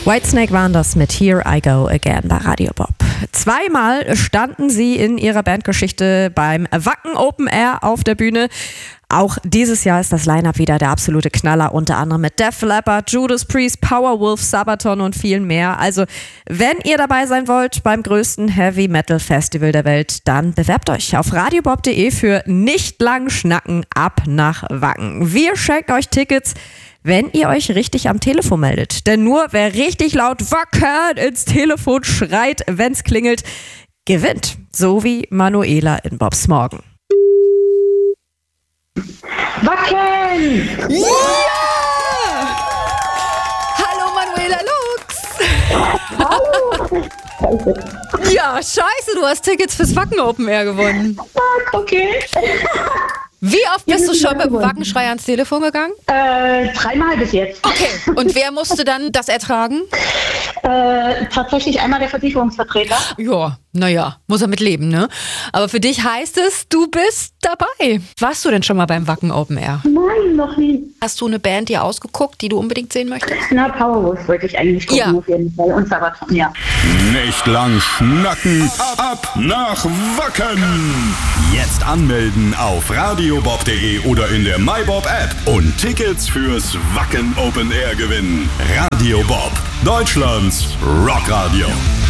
Whitesnake waren das mit Here I Go Again bei Radio Bob. Zweimal standen sie in ihrer Bandgeschichte beim Wacken Open Air auf der Bühne. Auch dieses Jahr ist das Line-Up wieder der absolute Knaller, unter anderem mit Def Leppard, Judas Priest, Powerwolf, Sabaton und vielen mehr. Also, wenn ihr dabei sein wollt beim größten Heavy-Metal-Festival der Welt, dann bewerbt euch auf radiobob.de für nicht lang schnacken ab nach Wacken. Wir schenken euch Tickets, wenn ihr euch richtig am Telefon meldet. Denn nur wer richtig laut Wacken ins Telefon schreit, wenn's klingelt, gewinnt. So wie Manuela in Bobs Morgen. Wacken! Ja! Hallo Manuela Lux! Hallo! Ja, scheiße, du hast Tickets fürs Wacken Open Air gewonnen. Okay. Wie oft bist du schon mit dem Wackenschrei ans Telefon gegangen? 3-mal bis jetzt. Okay, und wer musste dann das ertragen? Tatsächlich einmal der Versicherungsvertreter. Ja, naja, muss er mit leben, ne? Aber für dich heißt es, du bist dabei. Warst du denn schon mal beim Wacken Open Air? Nein, noch nie. Hast du eine Band dir ausgeguckt, die du unbedingt sehen möchtest? Na, Powerwolf wollte ich eigentlich gucken, Ja. auf jeden Fall. Und Sabaton, ja. Nicht lang schnacken, ab nach Wacken. Jetzt anmelden auf radiobob.de oder in der MyBob-App und Tickets fürs Wacken Open Air gewinnen. Radio Bob, Deutschlands Rockradio.